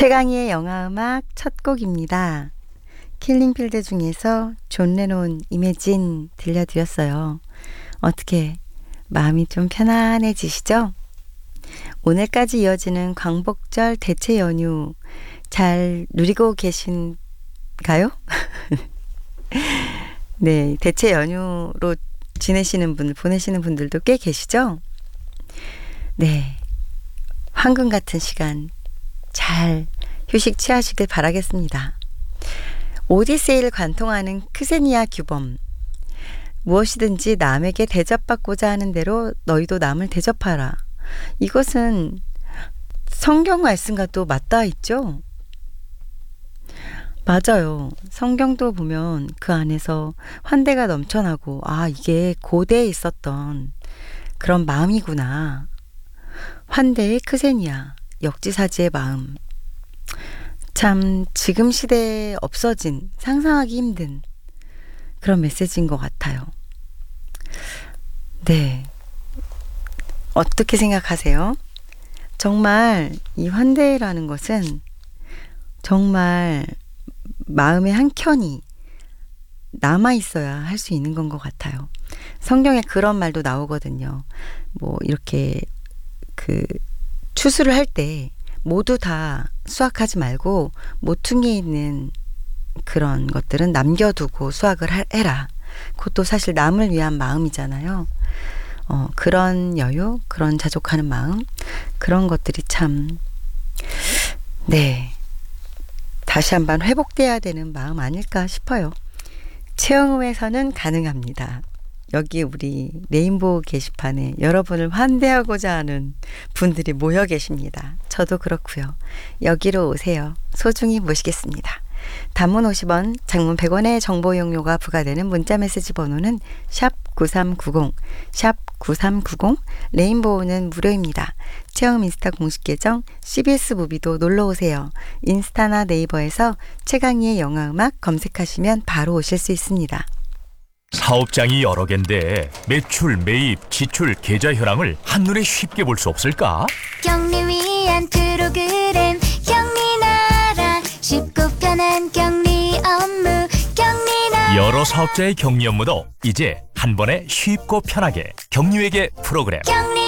최강희의 영화음악 첫 곡입니다. 킬링필드 중에서 존 레논 이매진 들려드렸어요. 어떻게 마음이 좀 편안해지시죠? 오늘까지 이어지는 광복절 대체 연휴 잘 누리고 계신가요? 네, 대체 연휴로 지내시는 분들, 보내시는 분들도 꽤 계시죠? 네, 황금 같은 시간 잘 휴식 취하시길 바라겠습니다. 오디세이를 관통하는 크세니아 규범. 무엇이든지 남에게 대접받고자 하는 대로 너희도 남을 대접하라. 이것은 성경 말씀과도 맞닿아 있죠? 맞아요. 성경도 보면 그 안에서 환대가 넘쳐나고 이게 고대에 있었던 그런 마음이구나. 환대의 크세니아, 역지사지의 마음. 참 지금 시대에 없어진, 상상하기 힘든 그런 메시지인 것 같아요. 네. 어떻게 생각하세요? 정말 이 환대라는 것은 정말 마음의 한켠이 남아있어야 할 수 있는 건 것 같아요. 성경에 그런 말도 나오거든요. 뭐 이렇게 추수를 할 때 모두 다 수확하지 말고 모퉁이에 있는 그런 것들은 남겨두고 수확을 해라. 그것도 사실 남을 위한 마음이잖아요. 그런 여유, 그런 자족하는 마음, 그런 것들이 참, 네, 다시 한번 회복돼야 되는 마음 아닐까 싶어요. 체험에서는 가능합니다. 여기 우리 레인보우 게시판에 여러분을 환대하고자 하는 분들이 모여 계십니다. 저도 그렇고요. 여기로 오세요. 소중히 모시겠습니다. 단문 50원, 장문 100원의 정보 이용료가 부과되는 문자메시지 번호는 샵 9390, 샵 9390, 레인보우는 무료입니다. 체험 인스타 공식 계정 CBS 무비도 놀러오세요. 인스타나 네이버에서 최강희의 영화음악 검색하시면 바로 오실 수 있습니다. 사업장이 여러 개인데 매출, 매입, 지출, 계좌 현황을 한눈에 쉽게 볼 수 없을까? 경리 위한 프로그램 경리나라 쉽고 편한 경리 업무 경리나라 여러 사업자의 격리 업무도 이제 한 번에 쉽고 편하게 경리회계 프로그램 경리